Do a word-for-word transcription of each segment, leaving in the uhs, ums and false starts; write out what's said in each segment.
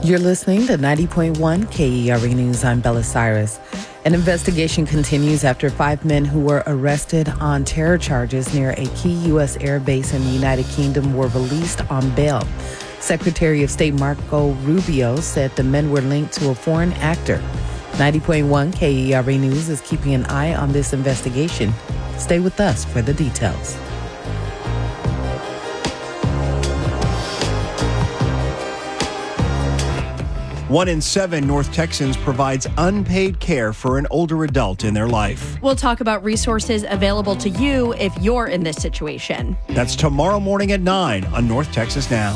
You're listening to ninety point one K E R A News. I'm Bella Cyrus. An investigation continues after five men who were arrested on terror charges near a key U S air base in the United Kingdom were released on bail. Secretary of State Marco Rubio said the men were linked to a foreign actor. ninety point one K E R A News is keeping an eye on this investigation. Stay with us for the details. One in seven North Texans provides unpaid care for an older adult in their life. We'll talk about resources available to you if you're in this situation. That's tomorrow morning at nine on North Texas Now.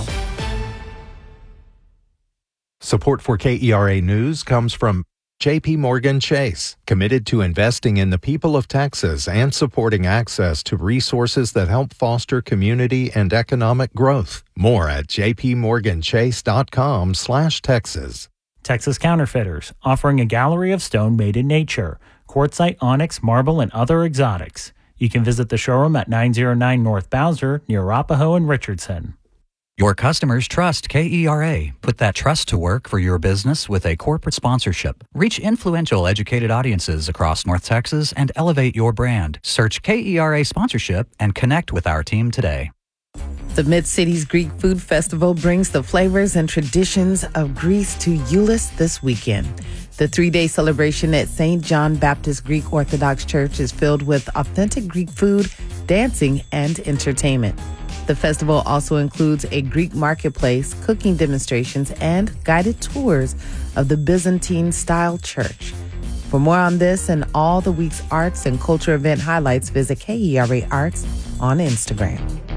Support for K E R A News comes from J P Morgan Chase, committed to investing in the people of Texas and supporting access to resources that help foster community and economic growth. More at jpmorganchase.com slash Texas. Texas Counterfeiters, offering a gallery of stone made in nature, quartzite, onyx, marble, and other exotics. You can visit the showroom at nine oh nine North Bowser near Arapahoe and Richardson. Your customers trust K E R A. Put that trust to work for your business with a corporate sponsorship. Reach influential, educated audiences across North Texas and elevate your brand. Search K E R A sponsorship and connect with our team today. The Mid-Cities Greek Food Festival brings the flavors and traditions of Greece to Euless this weekend. The three-day celebration at Saint John Baptist Greek Orthodox Church is filled with authentic Greek food, dancing, and entertainment. The festival also includes a Greek marketplace, cooking demonstrations, and guided tours of the Byzantine-style church. For more on this and all the week's arts and culture event highlights, visit K E R A Arts on Instagram.